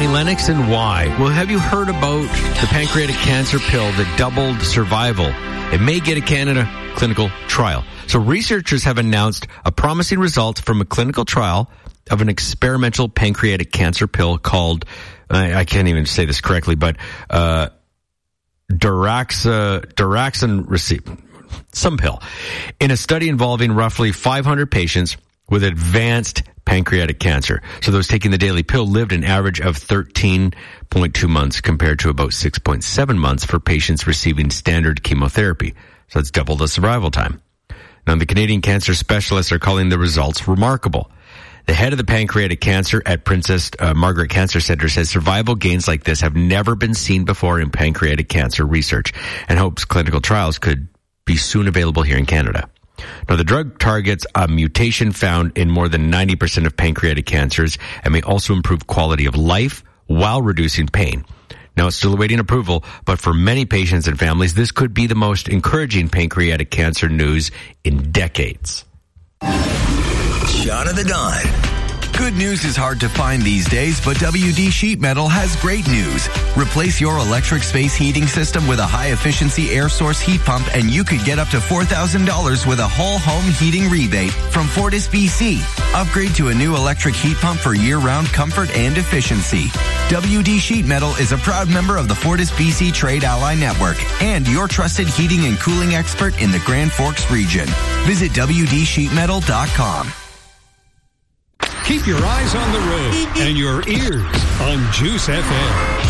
Annie Lennox, and why? Well, have you heard about the pancreatic cancer pill that doubled survival? It may get a Canada clinical trial. So researchers have announced a promising result from a clinical trial of an experimental pancreatic cancer pill called, I can't even say this correctly, but daraxonrasib, some pill, in a study involving roughly 500 patients with advanced pancreatic cancer. So those taking the daily pill lived an average of 13.2 months compared to about 6.7 months for patients receiving standard chemotherapy. So it's double the survival time. Now, the Canadian cancer specialists are calling the results remarkable. The head of the pancreatic cancer at Princess Margaret Cancer Center says survival gains like this have never been seen before in pancreatic cancer research and hopes clinical trials could be soon available here in Canada. Now, the drug targets a mutation found in more than 90% of pancreatic cancers and may also improve quality of life while reducing pain. Now, it's still awaiting approval, but for many patients and families, this could be the most encouraging pancreatic cancer news in decades. Shot of the Dawn. Good news is hard to find these days, but WD Sheet Metal has great news. Replace your electric space heating system with a high-efficiency air source heat pump, and you could get up to $4,000 with a whole home heating rebate from Fortis BC. Upgrade to a new electric heat pump for year-round comfort and efficiency. WD Sheet Metal is a proud member of the Fortis BC Trade Ally Network and your trusted heating and cooling expert in the Grand Forks region. Visit WDSheetMetal.com. Keep your eyes on the road and your ears on Juice FM.